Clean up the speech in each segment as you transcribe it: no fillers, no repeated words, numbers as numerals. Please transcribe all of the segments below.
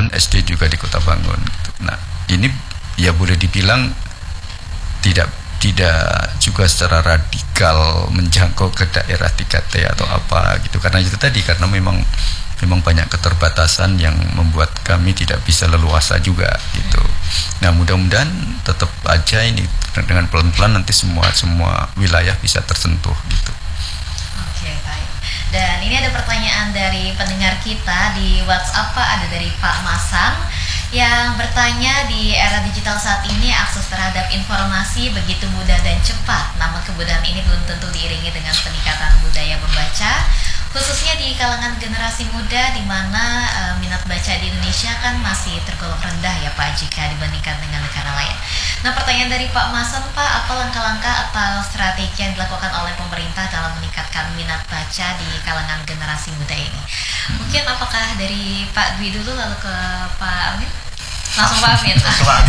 SD juga di Kota Bangun gitu. Nah ini ya boleh dibilang tidak juga secara radikal menjangkau ke daerah 3T atau apa gitu, karena itu tadi, karena memang banyak keterbatasan yang membuat kami tidak bisa leluasa juga gitu. Nah mudah-mudahan tetap aja ini dengan pelan-pelan nanti semua wilayah bisa tersentuh gitu. Oke, baik. Dan ini ada pertanyaan dari pendengar kita di WhatsApp, Pak, ada dari Pak Masang yang bertanya, di era digital saat ini akses terhadap informasi begitu mudah dan cepat, namun kemudahan ini belum tentu diiringi dengan peningkatan budaya membaca, khususnya di kalangan generasi muda, di mana minat baca di Indonesia kan masih tergolong rendah ya Pak jika dibandingkan dengan negara lain. Nah pertanyaan dari Pak Masan, Pak, apa langkah-langkah atau strategi yang dilakukan oleh pemerintah dalam meningkatkan minat baca di kalangan generasi muda ini? Mungkin apakah dari Pak Dwi dulu lalu ke Pak Amin? Langsung Pak Amin.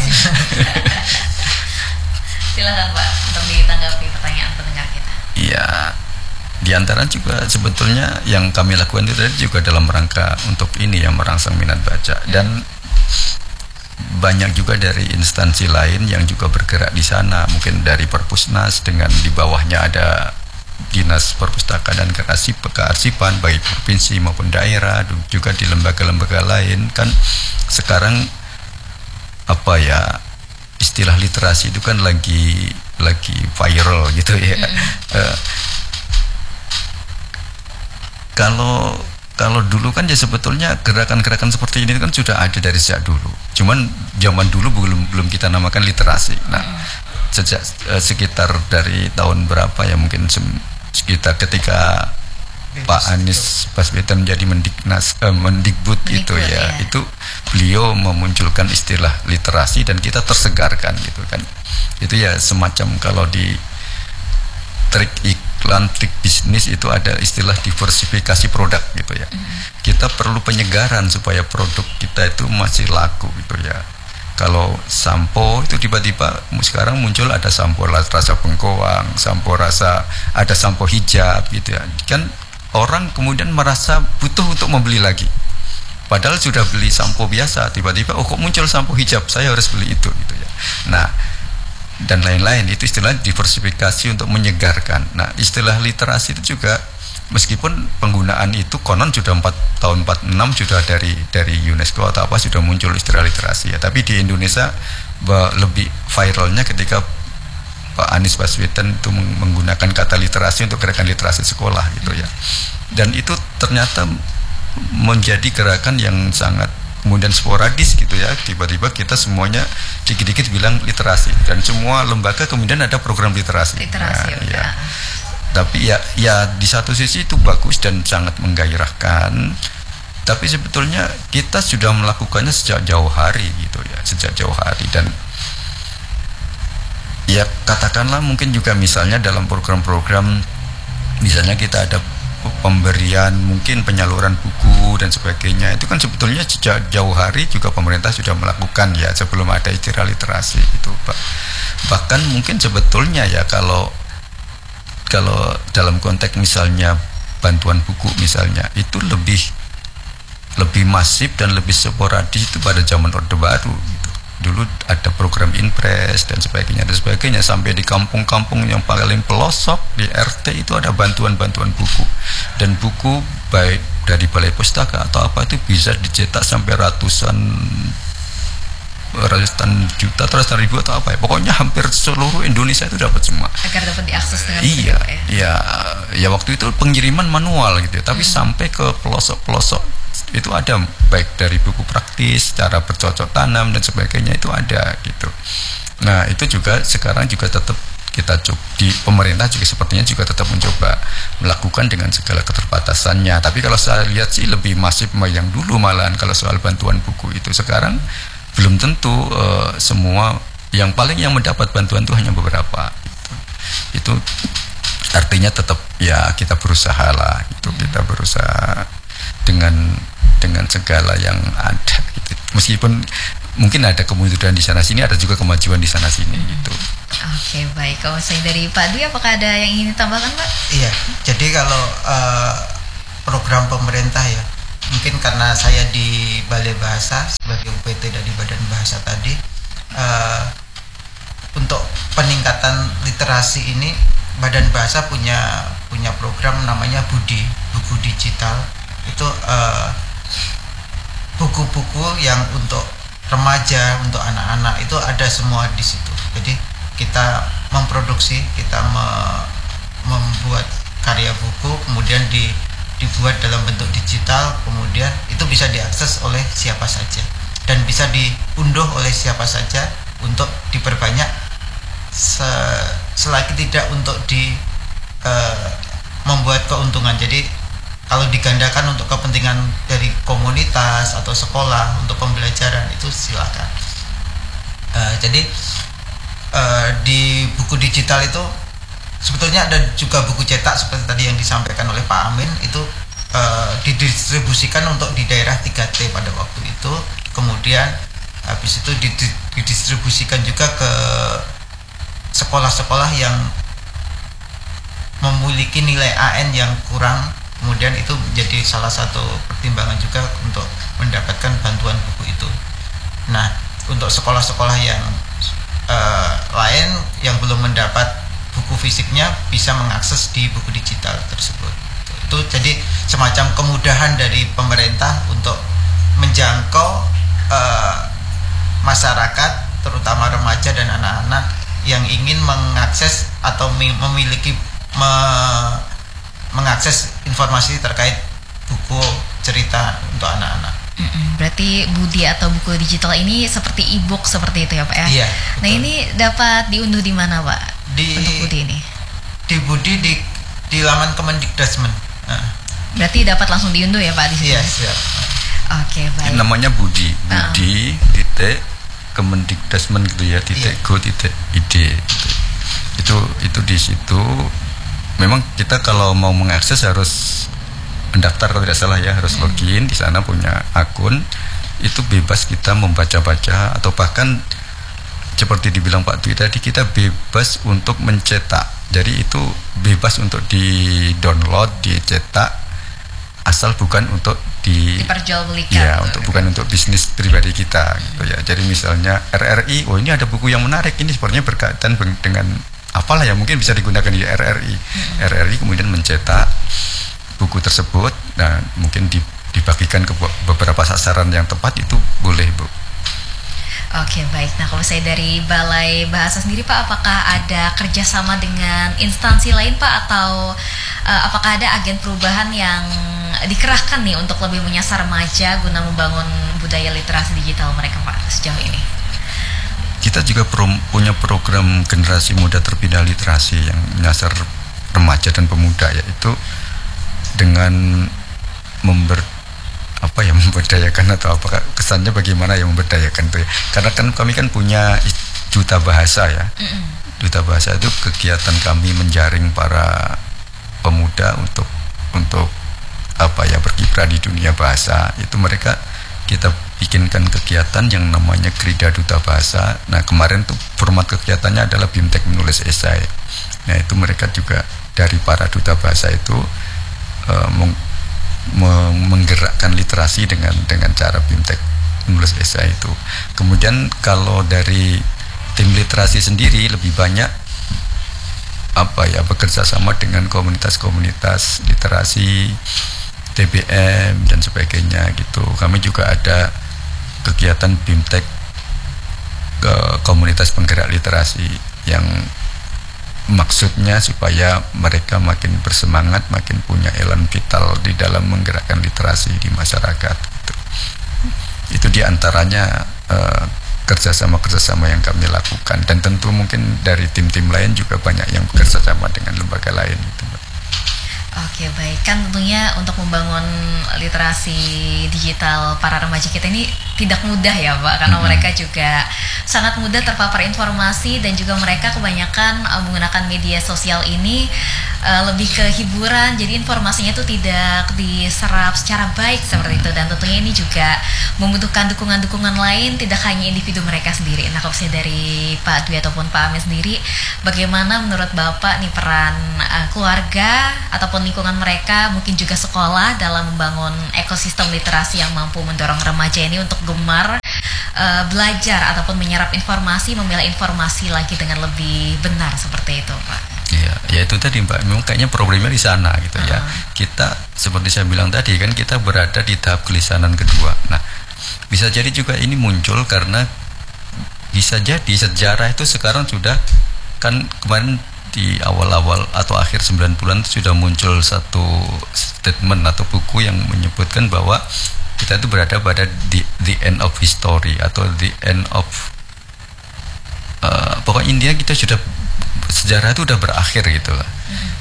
Silakan Pak untuk ditanggapi pertanyaan pendengar kita. Iya, di antara juga sebetulnya yang kami lakukan itu tadi juga dalam rangka untuk ini yang merangsang minat baca, dan banyak juga dari instansi lain yang juga bergerak di sana, mungkin dari Perpusnas dengan di bawahnya ada Dinas Perpustakaan dan Kearsipan baik provinsi maupun daerah, juga di lembaga-lembaga lain kan sekarang apa ya, istilah literasi itu kan lagi viral gitu ya. Kalau dulu kan ya sebetulnya gerakan-gerakan seperti ini kan sudah ada dari sejak dulu. Cuman zaman dulu belum kita namakan literasi. Nah, sejak sekitar dari tahun berapa ya, mungkin sekitar ketika Pak Anies Baswedan menjadi Mendikbud itu ya, itu beliau memunculkan istilah literasi dan kita tersegarkan gitu kan. Itu ya semacam kalau di trik iklan, trik bisnis itu ada istilah diversifikasi produk gitu ya. Kita perlu penyegaran supaya produk kita itu masih laku gitu ya. Kalau sampo itu tiba-tiba sekarang muncul ada sampo rasa bengkoang, sampo rasa, ada sampo hijab gitu ya. Kan orang kemudian merasa butuh untuk membeli lagi. Padahal sudah beli sampo biasa, tiba-tiba kok muncul sampo hijab, saya harus beli itu gitu ya. Nah, dan lain-lain, itu istilah diversifikasi untuk menyegarkan. Nah, istilah literasi itu juga meskipun penggunaan itu konon sudah tahun 46 sudah dari UNESCO atau apa sudah muncul istilah literasi ya. Tapi di Indonesia lebih viralnya ketika Pak Anies Baswedan itu menggunakan kata literasi untuk gerakan literasi sekolah gitu ya. Dan itu ternyata menjadi gerakan yang sangat kemudian sporadis gitu ya, tiba-tiba kita semuanya dikit-dikit bilang literasi, dan semua lembaga kemudian ada program literasi. Nah, ya. Tapi ya di satu sisi itu bagus dan sangat menggairahkan, tapi sebetulnya kita sudah melakukannya sejak jauh hari gitu ya, sejak jauh hari. Dan ya katakanlah mungkin juga misalnya dalam program-program, misalnya kita ada pemberian, mungkin penyaluran buku dan sebagainya, itu kan sebetulnya sejak jauh hari juga pemerintah sudah melakukan ya, sebelum ada istilah literasi itu Pak. Bahkan mungkin sebetulnya ya kalau dalam konteks misalnya bantuan buku misalnya, itu lebih masif dan lebih sporadis itu pada zaman Orde Baru gitu. Dulu ada program Inpres dan sebagainya, sampai di kampung-kampung yang paling pelosok di RT itu ada bantuan-bantuan buku, dan buku baik dari Balai Pustaka atau apa itu bisa dicetak sampai ratusan juta, ratusan ribu atau apa ya, pokoknya hampir seluruh Indonesia itu dapat semua agar dapat diakses dengan iya ya waktu itu pengiriman manual gitu ya, tapi sampai ke pelosok-pelosok itu ada, baik dari buku praktis, cara bercocok tanam dan sebagainya itu ada gitu. Nah itu juga sekarang juga tetap kita di pemerintah juga sepertinya juga tetap mencoba melakukan dengan segala keterbatasannya. Tapi kalau saya lihat sih lebih masif yang dulu malahan kalau soal bantuan buku itu. Sekarang belum tentu semua, yang mendapat bantuan itu hanya beberapa gitu. Itu artinya tetap ya kita berusaha lah gitu, kita berusaha dengan segala yang ada gitu. Meskipun mungkin ada kemunduran di sana sini, ada juga kemajuan di sana sini gitu. Oke, baik. Kalau saya dari Pak Dwi, apakah ada yang ingin ditambahkan Pak? Iya, jadi kalau program pemerintah ya mungkin karena saya di Balai Bahasa sebagai UPT dari Badan Bahasa tadi, untuk peningkatan literasi ini Badan Bahasa punya program namanya Budi, buku digital. Itu buku-buku yang untuk remaja, untuk anak-anak itu ada semua di situ. Jadi kita memproduksi, kita membuat karya buku, kemudian dibuat dalam bentuk digital, kemudian itu bisa diakses oleh siapa saja dan bisa diunduh oleh siapa saja untuk diperbanyak selagi tidak untuk membuat keuntungan. Jadi kalau digandakan untuk kepentingan dari komunitas atau sekolah untuk pembelajaran itu silakan. Jadi di buku digital itu sebetulnya ada juga buku cetak seperti tadi yang disampaikan oleh Pak Amin, itu didistribusikan untuk di daerah 3T pada waktu itu. Kemudian habis itu didistribusikan juga ke sekolah-sekolah yang memiliki nilai AN yang kurang. Kemudian itu menjadi salah satu pertimbangan juga untuk mendapatkan bantuan buku itu. Nah, untuk sekolah-sekolah yang lain yang belum mendapat buku fisiknya bisa mengakses di buku digital tersebut. Itu jadi semacam kemudahan dari pemerintah untuk menjangkau masyarakat, terutama remaja dan anak-anak yang ingin mengakses atau memiliki mengakses informasi terkait buku cerita untuk anak-anak. Berarti Budi atau buku digital ini seperti e-book seperti itu ya Pak ya? Iya. Nah ini dapat diunduh di mana Pak? Untuk Budi ini? Di Budi di laman Kemendikdasmen. Berarti dapat langsung diunduh ya Pak di sini? Iya, siap. Oke, baik. Namanya Budi titik Kemendikdasmen gitu ya, .go.id gitu. Itu di situ. Memang kita kalau mau mengakses harus mendaftar kalau tidak salah ya, harus login di sana, punya akun. Itu bebas kita membaca-baca, atau bahkan seperti dibilang Pak Dwi tadi, kita bebas untuk mencetak. Jadi itu bebas untuk di-download, dicetak, asal bukan untuk diperjualbelikan. Ya, bukan untuk bisnis pribadi kita gitu ya. Jadi misalnya RRI, oh ini ada buku yang menarik, ini sebenarnya berkaitan dengan apalah ya, mungkin bisa digunakan di RRI. RRI kemudian mencetak buku tersebut, dan mungkin dibagikan ke beberapa sasaran yang tepat, itu boleh Bu. Oke, baik. Nah, kalau saya dari Balai Bahasa sendiri Pak, apakah ada kerjasama dengan instansi lain Pak, atau apakah ada agen perubahan yang dikerahkan nih untuk lebih menyasar remaja guna membangun budaya literasi digital mereka Pak sejauh ini? Kita juga punya program generasi muda terbina literasi yang menyasar remaja dan pemuda, yaitu dengan memberdayakan, atau apa kesannya bagaimana ya memberdayakan itu ya. Karena kan kami kan punya Duta Bahasa ya. Duta Bahasa itu kegiatan kami menjaring para pemuda untuk berkiprah di dunia bahasa. Itu mereka kita bikinkan kegiatan yang namanya Krida Duta Bahasa. Nah, kemarin tuh format kegiatannya adalah BIMTEK menulis esai. Nah, itu mereka juga dari para duta bahasa itu menggerakkan literasi dengan cara BIMTEK menulis esai itu. Kemudian kalau dari tim literasi sendiri lebih banyak bekerja sama dengan komunitas-komunitas literasi, TBM dan sebagainya gitu. Kami juga ada kegiatan BIMTEK ke komunitas penggerak literasi yang maksudnya supaya mereka makin bersemangat, makin punya elan vital di dalam menggerakkan literasi di masyarakat gitu. Itu diantaranya kerjasama yang kami lakukan, dan tentu mungkin dari tim-tim lain juga banyak yang bekerja sama dengan lembaga lain gitu. Oke, baik. Kan tentunya untuk membangun literasi digital para remaja kita ini tidak mudah ya Pak, karena mereka juga sangat mudah terpapar informasi, dan juga mereka kebanyakan menggunakan media sosial ini lebih ke hiburan, jadi informasinya itu tidak diserap secara baik seperti itu. Dan tentunya ini juga membutuhkan dukungan-dukungan lain, tidak hanya individu mereka sendiri. Nah, kalau misalnya dari Pak Dwi ataupun Pak Amin sendiri, bagaimana menurut Bapak nih peran keluarga ataupun lingkungan mereka, mungkin juga sekolah dalam membangun ekosistem literasi yang mampu mendorong remaja ini untuk gemar belajar ataupun menyerap informasi, memilah informasi lagi dengan lebih benar seperti itu, Pak? Iya, ya itu tadi Mbak, memang kayaknya problemnya di sana gitu ya. Kita seperti saya bilang tadi kan, kita berada di tahap kelisanan kedua. Nah, bisa jadi juga ini muncul karena bisa jadi sejarah itu sekarang sudah, kan kemarin di awal-awal atau akhir 90-an sudah muncul satu statement atau buku yang menyebutkan bahwa kita itu berada pada the end of history atau the end of pokoknya intinya kita sudah, sejarah itu udah berakhir gitu lah.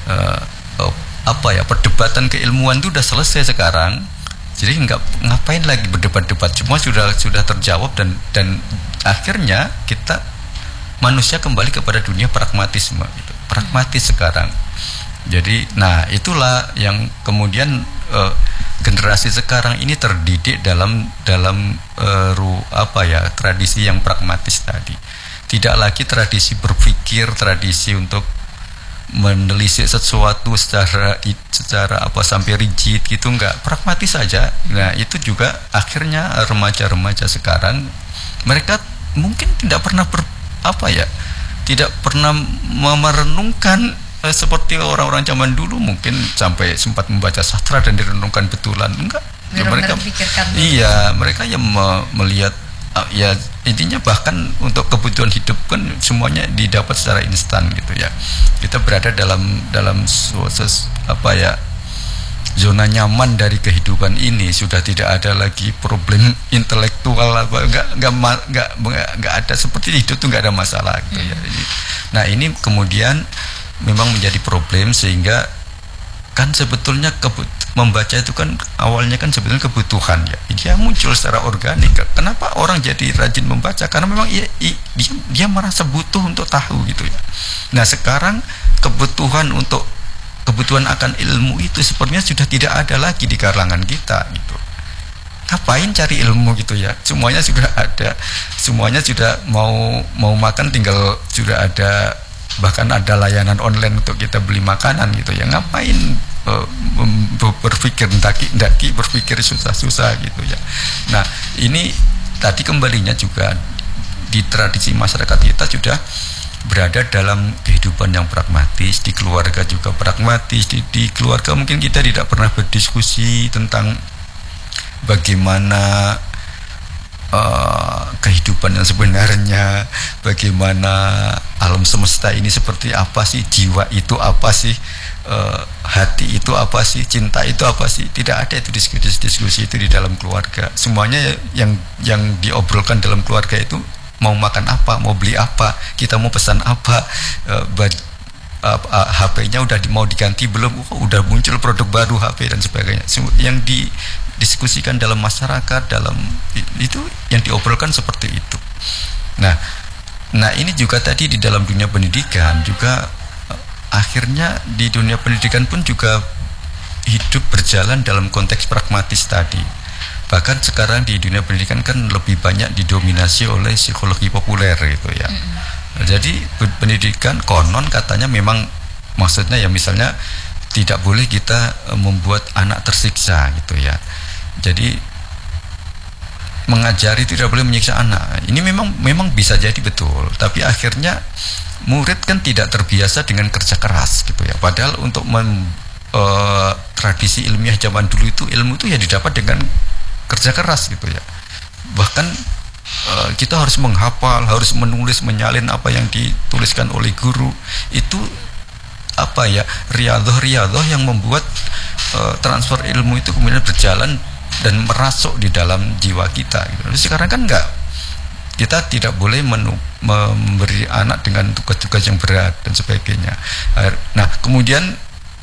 Perdebatan keilmuan itu udah selesai sekarang. Jadi ngapain lagi berdebat-debat, semua sudah terjawab, dan akhirnya kita manusia kembali kepada dunia pragmatisme gitu. Pragmatis sekarang. Jadi nah itulah yang kemudian generasi sekarang ini terdidik dalam tradisi yang pragmatis tadi. Tidak lagi tradisi berpikir, tradisi untuk menelisik sesuatu secara sampai rigid gitu, enggak, pragmatis saja. Nah, itu juga akhirnya remaja-remaja sekarang mereka mungkin tidak pernah tidak pernah merenungkan seperti orang-orang zaman dulu, mungkin sampai sempat membaca sastra dan direnungkan betulan, enggak. Ya, mereka yang melihat ya intinya bahkan untuk kebutuhan hidup kan semuanya didapat secara instan gitu ya. Kita berada dalam zona nyaman dari kehidupan ini, sudah tidak ada lagi problem intelektual nggak ada, seperti hidup tuh nggak ada masalah gitu ya. Nah, ini kemudian memang menjadi problem, sehingga kan sebetulnya membaca itu kan awalnya kan sebetulnya kebutuhan ya. Dia muncul secara organik. Kenapa orang jadi rajin membaca? Karena memang dia merasa butuh untuk tahu gitu ya. Nah, sekarang kebutuhan akan ilmu itu sepertinya sudah tidak ada lagi di kalangan kita gitu. Ngapain cari ilmu gitu ya? Semuanya sudah ada. Semuanya sudah mau makan tinggal sudah ada, bahkan ada layanan online untuk kita beli makanan gitu ya. Ngapain berpikir ndaki berpikir susah-susah gitu ya. Nah, ini tadi kembalinya juga di tradisi masyarakat kita sudah berada dalam kehidupan yang pragmatis, di keluarga juga pragmatis. Di keluarga mungkin kita tidak pernah berdiskusi tentang bagaimana kehidupan yang sebenarnya, bagaimana alam semesta ini seperti apa sih, jiwa itu apa sih, hati itu apa sih, cinta itu apa sih. Tidak ada itu diskusi itu di dalam keluarga. Semuanya yang diobrolkan dalam keluarga itu mau makan apa, mau beli apa, kita mau pesan apa, HP-nya udah mau diganti belum, udah muncul produk baru HP dan sebagainya. Yang didiskusikan dalam masyarakat, dalam itu yang diobrolkan seperti itu. Nah ini juga tadi di dalam dunia pendidikan juga, akhirnya di dunia pendidikan pun juga hidup berjalan dalam konteks pragmatis tadi. Bahkan sekarang di dunia pendidikan kan lebih banyak didominasi oleh psikologi populer gitu ya. Jadi pendidikan konon katanya memang maksudnya ya, misalnya tidak boleh kita membuat anak tersiksa gitu ya. Jadi mengajari tidak boleh menyiksa anak. Ini memang bisa jadi betul, tapi akhirnya murid kan tidak terbiasa dengan kerja keras gitu ya. Padahal untuk tradisi ilmiah zaman dulu itu, ilmu itu ya didapat dengan kerja keras gitu ya. Bahkan kita harus menghafal, harus menulis, menyalin apa yang dituliskan oleh guru. Itu riyadhah yang membuat transfer ilmu itu kemudian berjalan dan merasuk di dalam jiwa kita gitu. Sekarang kan enggak. Kita tidak boleh memberi anak dengan tugas-tugas yang berat dan sebagainya. Nah, kemudian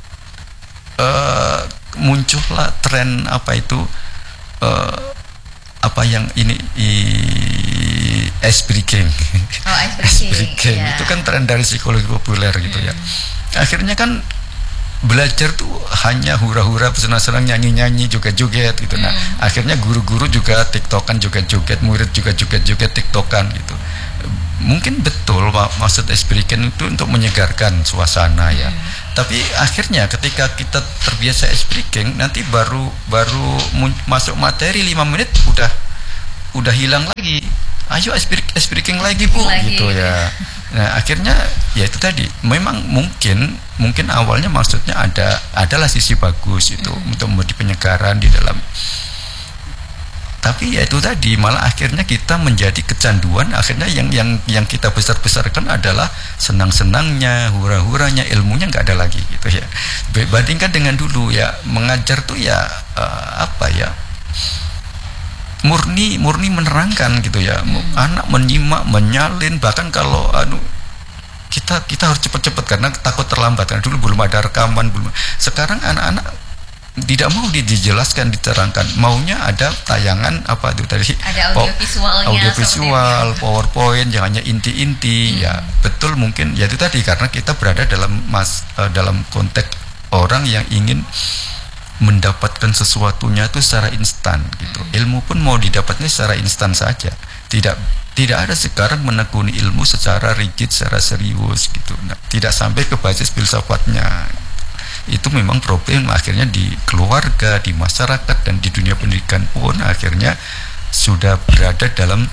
muncullah tren ice breaking. Oh, ice Ice breaking. breaking itu kan tren dari psikologi populer gitu ya. Akhirnya kan belajar tuh hanya hura-hura, senang-senang, nyanyi-nyanyi, joget-joget gitu. Nah, akhirnya guru-guru juga tiktokan, joget-joget, murid juga joget-joget, tiktokan gitu. Mungkin betul maksud ice breaking itu untuk menyegarkan suasana ya. Tapi akhirnya ketika kita terbiasa ice breaking, nanti baru masuk materi 5 menit udah hilang lagi. Ayo ice breaking lagi Bu gitu ya. Nah, akhirnya ya itu tadi, memang mungkin awalnya maksudnya adalah sisi bagus itu untuk memberi penyegaran di dalam. Tapi ya itu tadi, malah akhirnya kita menjadi kecanduan. Akhirnya yang kita besar-besarkan adalah senang-senangnya, hura-huranya, ilmunya nggak ada lagi gitu ya. Bandingkan dengan dulu ya, mengajar tuh ya murni menerangkan gitu ya. Anak menyimak, menyalin, bahkan kalau kita harus cepat-cepat karena takut terlambat, karena dulu belum ada rekaman, sekarang anak-anak tidak mau dijelaskan, diterangkan, maunya ada tayangan apa itu tadi, ada audio visual, PowerPoint, yang hanya inti-inti. Ya betul, mungkin ya itu tadi, karena kita berada dalam konteks orang yang ingin mendapatkan sesuatunya itu secara instan gitu. Ilmu pun mau didapatnya secara instan saja. Tidak ada sekarang menekuni ilmu secara rigid, secara serius gitu. Nah, tidak sampai ke basis filsafatnya. Itu memang problem akhirnya di keluarga, di masyarakat, dan di dunia pendidikan pun akhirnya sudah berada dalam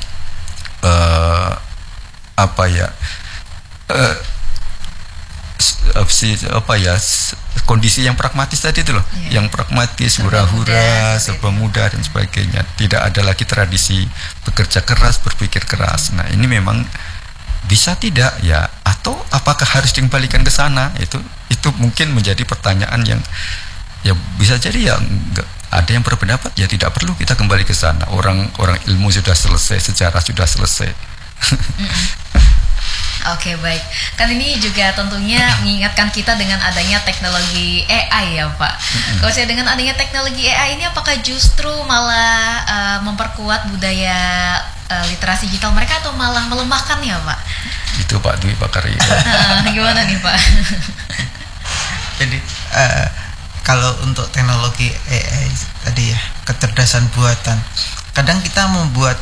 kondisi yang pragmatis tadi itu loh, yang pragmatis, hura-hura, serba mudah dan sebagainya. Tidak ada lagi tradisi bekerja keras, berpikir keras. Nah, ini memang bisa tidak ya, atau apakah harus dikembalikan ke sana? Itu mungkin menjadi pertanyaan yang ya bisa jadi ya enggak. Ada yang berpendapat ya tidak perlu kita kembali ke sana. Orang ilmu sudah selesai, sejarah sudah selesai. Oke, baik. Kan ini juga tentunya mengingatkan kita dengan adanya teknologi AI ya Pak. Kalau saya dengan adanya teknologi AI ini, apakah justru malah memperkuat budaya literasi digital mereka atau malah melemahkan ya Pak? Itu Pak Dwi Pakar. Gimana nih Pak? Jadi kalau untuk teknologi AI tadi ya, kecerdasan buatan, kadang kita membuat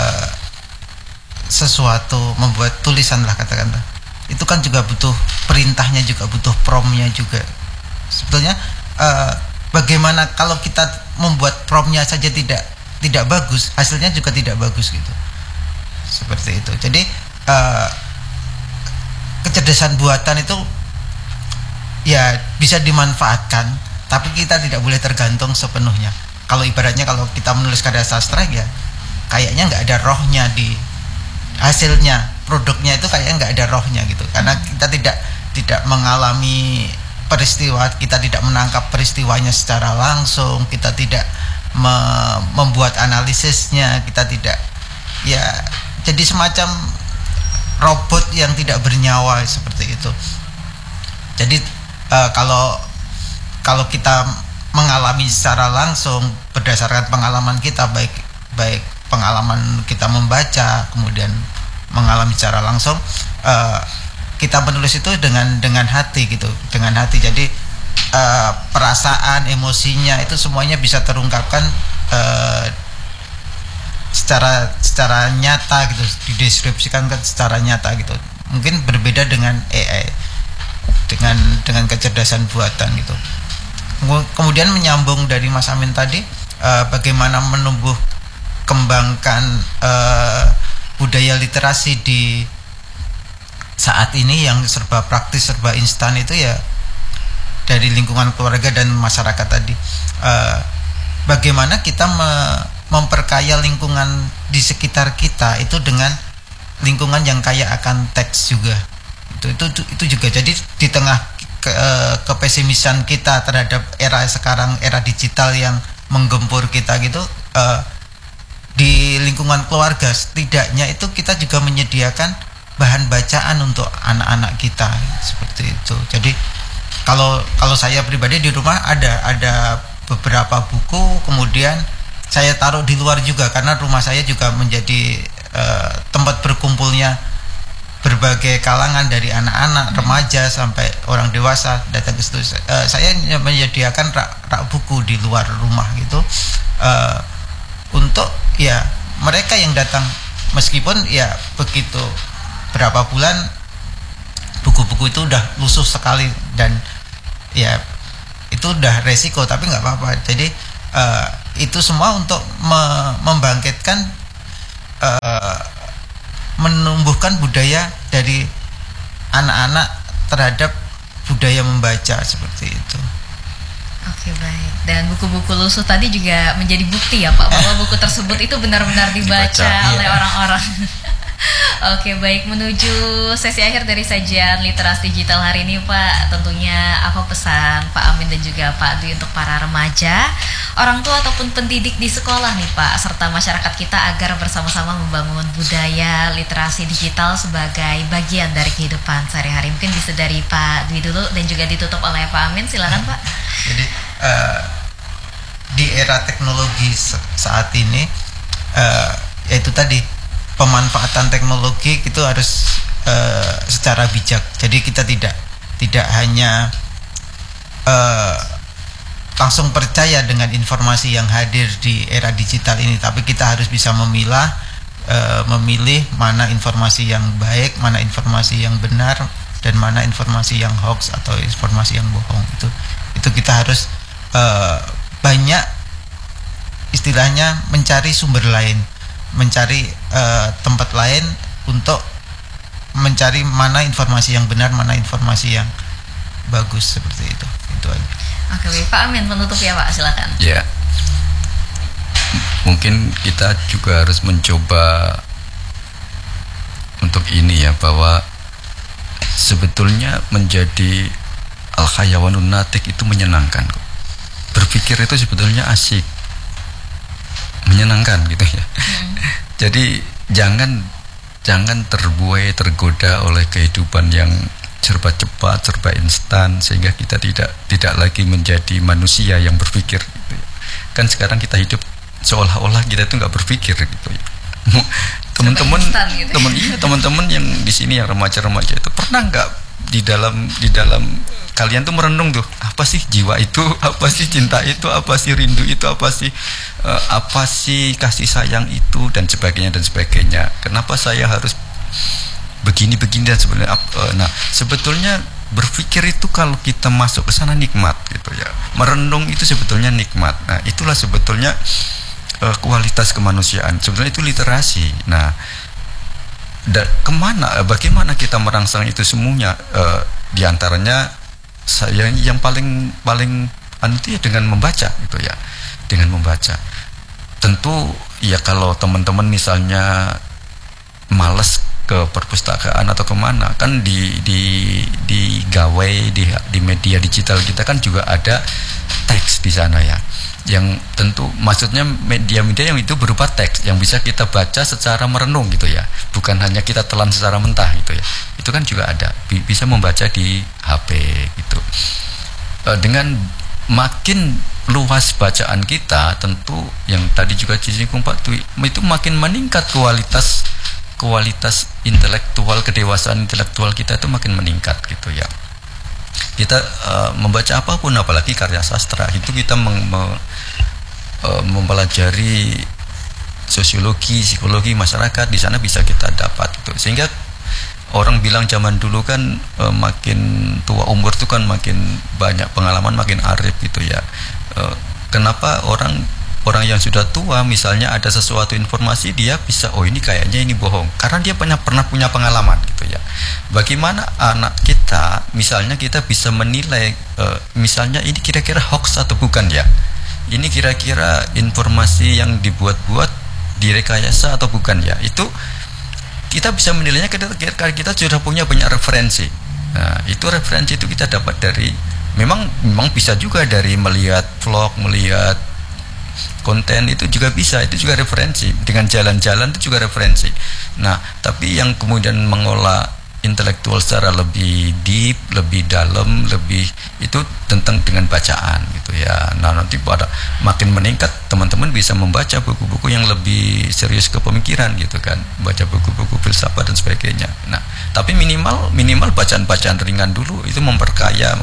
sesuatu, membuat tulisan lah katakanlah, itu kan juga butuh perintahnya, juga butuh promptnya juga. Sebetulnya bagaimana kalau kita membuat promptnya saja tidak bagus, hasilnya juga tidak bagus gitu. Seperti itu. Jadi kecerdasan buatan itu ya bisa dimanfaatkan, tapi kita tidak boleh tergantung sepenuhnya. Kalau ibaratnya kalau kita menulis karya sastra ya kayaknya nggak ada rohnya di hasilnya, produknya itu kayaknya nggak ada rohnya gitu, karena kita tidak mengalami peristiwa, kita tidak menangkap peristiwanya secara langsung, kita tidak membuat analisisnya, kita tidak ya, jadi semacam robot yang tidak bernyawa seperti itu. Jadi kalau kita mengalami secara langsung berdasarkan pengalaman kita, baik pengalaman kita membaca, kemudian mengalami secara langsung, kita menulis itu dengan hati gitu, dengan hati. Jadi perasaan, emosinya itu semuanya bisa terungkapkan secara nyata gitu, dideskripsikan secara nyata gitu. Mungkin berbeda dengan AI, dengan kecerdasan buatan gitu. Kemudian menyambung dari Mas Amin tadi, bagaimana menumbuh kembangkan budaya literasi di saat ini yang serba praktis, serba instan itu ya dari lingkungan keluarga dan masyarakat tadi. Bagaimana kita memperkaya lingkungan di sekitar kita itu dengan lingkungan yang kaya akan teks juga. Itu juga. Jadi di tengah kepesimisan kita terhadap era sekarang, era digital yang menggempur kita gitu, di lingkungan keluarga setidaknya itu kita juga menyediakan bahan bacaan untuk anak-anak kita seperti itu. Jadi kalau saya pribadi di rumah ada beberapa buku, kemudian saya taruh di luar juga karena rumah saya juga menjadi tempat berkumpulnya berbagai kalangan dari anak-anak, remaja sampai orang dewasa datang ke situ. Saya menyediakan rak buku di luar rumah gitu, untuk ya mereka yang datang, meskipun ya begitu berapa bulan buku-buku itu udah lusuh sekali dan ya itu udah resiko, tapi nggak apa-apa. Jadi itu semua untuk membangkitkan, menumbuhkan budaya dari anak-anak terhadap budaya membaca seperti itu. Oke, baik. Dan buku-buku lusuh tadi juga menjadi bukti ya Pak, bahwa buku tersebut itu benar-benar dibaca oleh orang-orang. Oke, baik, menuju sesi akhir dari sajian literasi digital hari ini Pak, tentunya apa pesan Pak Amin dan juga Pak Dwi untuk para remaja, orang tua ataupun pendidik di sekolah nih Pak, serta masyarakat kita agar bersama-sama membangun budaya literasi digital sebagai bagian dari kehidupan sehari-hari. Mungkin bisa dari Pak Dwi dulu dan juga ditutup oleh Pak Amin, silakan Pak. Jadi di era teknologi saat ini, yaitu tadi pemanfaatan teknologi itu harus secara bijak. Jadi kita tidak hanya langsung percaya dengan informasi yang hadir di era digital ini, tapi kita harus bisa memilih mana informasi yang baik, mana informasi yang benar, dan mana informasi yang hoax atau informasi yang bohong. Itu kita harus banyak, istilahnya mencari sumber lain, mencari tempat lain untuk mencari mana informasi yang benar, mana informasi yang bagus, seperti itu. Itu aja. Oke, Pak Amin menutup ya Pak, silakan. Ya, mungkin kita juga harus mencoba untuk ini ya, bahwa sebetulnya menjadi al-hayawanun natik itu menyenangkan. Berpikir itu sebetulnya asik, menyenangkan gitu ya. Jadi jangan terbuai, tergoda oleh kehidupan yang serba cepat, serba instan, sehingga kita tidak lagi menjadi manusia yang berpikir gitu ya. Kan sekarang kita hidup seolah-olah kita itu nggak berpikir gitu ya. Teman-teman yang di sini yang remaja-remaja itu pernah nggak di dalam kalian tuh merenung tuh, apa sih jiwa itu, apa sih cinta itu, apa sih rindu itu, apa sih kasih sayang itu, dan sebagainya. Kenapa saya harus begini dan sebenarnya nah sebetulnya berpikir itu kalau kita masuk ke sana nikmat gitu ya. Merenung itu sebetulnya nikmat. Nah, itulah sebetulnya kualitas kemanusiaan. Sebetulnya itu literasi. Nah, bagaimana kita merangsang itu semuanya? Di antaranya saya yang paling itu ya dengan membaca gitu ya. Dengan membaca. Tentu ya kalau teman-teman misalnya malas ke perpustakaan atau kemana, kan di gawai di media digital kita kan juga ada teks di sana ya, yang tentu maksudnya media-media yang itu berupa teks yang bisa kita baca secara merenung gitu ya, bukan hanya kita telan secara mentah gitu ya. Itu kan juga ada, bisa membaca di HP gitu. Dengan makin luas bacaan kita, tentu yang tadi juga disinggung Pak Dwi, itu makin meningkat kualitas intelektual, kedewasaan intelektual kita itu makin meningkat gitu ya. Kita membaca apapun, apalagi karya sastra, itu kita mempelajari sosiologi, psikologi masyarakat, di sana bisa kita dapat gitu. Sehingga orang bilang zaman dulu kan makin tua umur itu kan makin banyak pengalaman, makin arif gitu ya. Kenapa orang yang sudah tua misalnya ada sesuatu informasi, dia bisa, oh ini kayaknya ini bohong, karena dia pernah punya pengalaman gitu ya. Bagaimana anak kita misalnya kita bisa menilai misalnya ini kira-kira hoax atau bukan ya, ini kira-kira informasi yang dibuat-buat, direkayasa atau bukan ya. Itu kita bisa menilainya ketika kita sudah punya banyak referensi. Nah, itu referensi itu kita dapat dari memang bisa juga dari melihat vlog, melihat konten, itu juga bisa, itu juga referensi. Dengan jalan-jalan itu juga referensi. Nah, tapi yang kemudian mengolah intelektual secara lebih deep, lebih dalam, lebih itu tentang dengan bacaan gitu ya. Nah, nanti pada makin meningkat teman-teman bisa membaca buku-buku yang lebih serius ke pemikiran gitu kan, baca buku-buku filsafat dan sebagainya. Nah, tapi minimal bacaan-bacaan ringan dulu itu memperkaya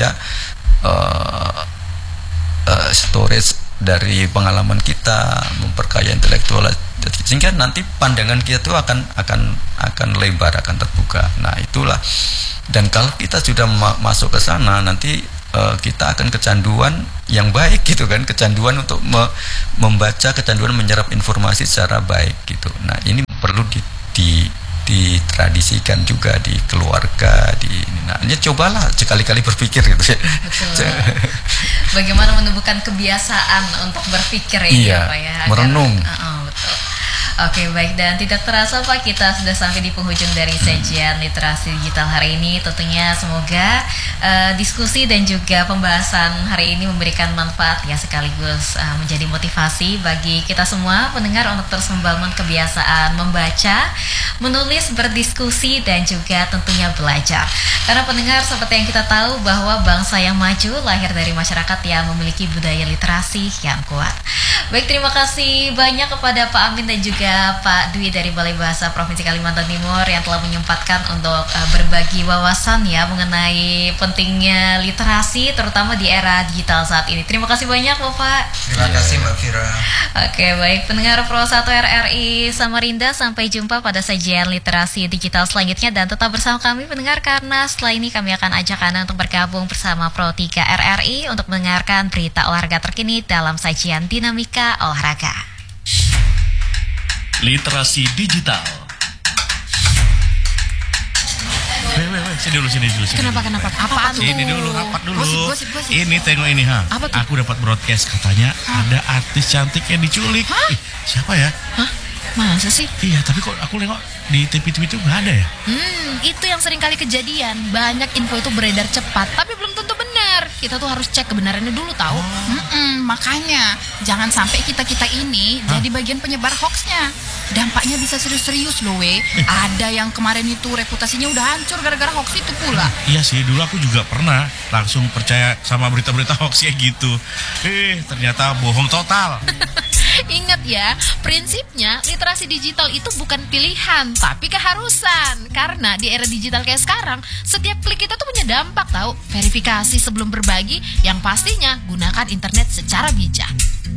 storage dari pengalaman kita, memperkaya intelektual, sehingga nanti pandangan kita itu akan lebar, akan terbuka. Nah, itulah. Dan kalau kita sudah masuk ke sana, nanti kita akan kecanduan yang baik gitu kan, kecanduan untuk membaca, kecanduan menyerap informasi secara baik gitu. Nah, ini perlu ditradisikan juga di keluarga, nah, ini cobalah sekali-kali berpikir gitu ya. Betul. Bagaimana menumbuhkan kebiasaan untuk berpikir ini iya, Pak ya, merenung. Betul. Oke, baik, dan tidak terasa Pak, kita sudah sampai di penghujung dari sajian literasi digital hari ini. Tentunya semoga diskusi dan juga pembahasan hari ini memberikan manfaat ya, sekaligus menjadi motivasi bagi kita semua pendengar untuk terus membangun kebiasaan membaca, menulis, berdiskusi, dan juga tentunya belajar. Karena pendengar, seperti yang kita tahu bahwa bangsa yang maju lahir dari masyarakat yang memiliki budaya literasi yang kuat. Baik, terima kasih banyak kepada Pak Amin dan juga Pak Dwi dari Balai Bahasa Provinsi Kalimantan Timur yang telah menyempatkan untuk berbagi wawasan ya mengenai pentingnya literasi terutama di era digital saat ini. Terima kasih banyak Bapak. Terima kasih Mbak Fira. Oke, baik, pendengar Pro 1 RRI Samarinda, sampai jumpa pada sajian literasi digital selanjutnya dan tetap bersama kami pendengar, karena setelah ini kami akan ajak Anda untuk bergabung bersama Pro 3 RRI untuk mendengarkan berita olahraga terkini dalam sajian Dinamika Olahraga. Literasi digital. Sini dulu. Kenapa? Apa tuh? Ini dulu, rapat dulu. Gosip. Ini tengok ini ha. Apa tuh? Aku dapat broadcast katanya ada artis cantik yang diculik. Ih, siapa ya? Hah? Masa sih? Iya, tapi kok aku nengok di TV itu nggak ada ya? Itu yang sering kali kejadian. Banyak info itu beredar cepat, tapi belum tentu benar. Kita tuh harus cek kebenarannya dulu tahu. Makanya jangan sampai kita ini jadi bagian penyebar hoaxnya. Dampaknya bisa serius-serius loh Ada yang kemarin itu reputasinya udah hancur gara-gara hoax itu pula. Iya sih, dulu aku juga pernah langsung percaya sama berita-berita hoax ya gitu. Ternyata bohong total. Ingat ya, prinsipnya literasi digital itu bukan pilihan, tapi keharusan. Karena di era digital kayak sekarang, setiap klik kita tuh punya dampak tahu. Verifikasi sebelum berbagi, yang pastinya gunakan internet secara bijak.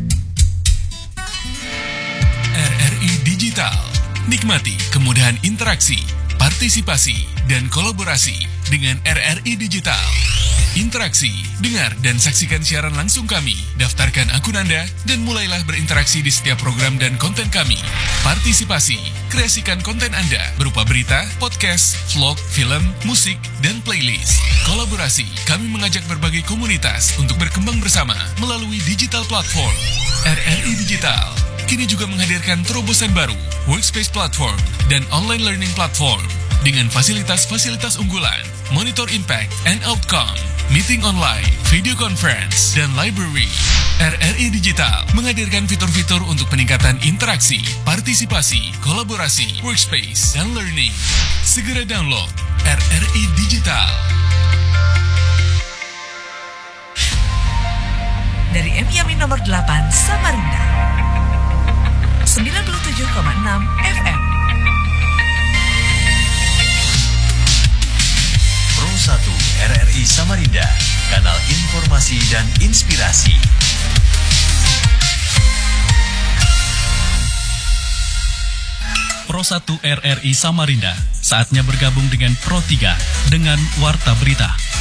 RRI Digital. Nikmati kemudahan interaksi, partisipasi, dan kolaborasi dengan RRI Digital. Interaksi, dengar dan saksikan siaran langsung kami. Daftarkan akun Anda dan mulailah berinteraksi di setiap program dan konten kami. Partisipasi, kreasikan konten Anda berupa berita, podcast, vlog, film, musik, dan playlist. Kolaborasi, kami mengajak berbagai komunitas untuk berkembang bersama melalui digital platform. RRI Digital kini juga menghadirkan terobosan baru, workspace platform, dan online learning platform dengan fasilitas-fasilitas unggulan, monitor impact and outcome, meeting online, video conference, dan library. RRI Digital menghadirkan fitur-fitur untuk peningkatan interaksi, partisipasi, kolaborasi, workspace, dan learning. Segera download RRI Digital. Dari MYAMI nomor 8 Samarinda 97,6 FM. Pro 1 RRI Samarinda, kanal informasi dan inspirasi. Pro 1 RRI Samarinda, saatnya bergabung dengan Pro 3 dengan Warta Berita.